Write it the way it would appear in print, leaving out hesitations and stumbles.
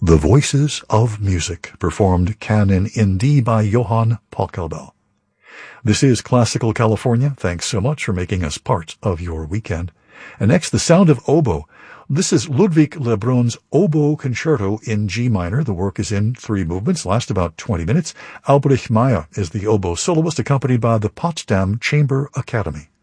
The Voices of Music, performed Canon in D by Johann Pachelbel. This is Classical California. Thanks so much for making us part of your weekend. And next, The Sound of Oboe. This is Ludwig Lebrun's Oboe Concerto in G minor. The work is in 3 movements, last about 20 minutes. Albrecht Meyer is the oboe soloist, accompanied by the Potsdam Chamber Academy.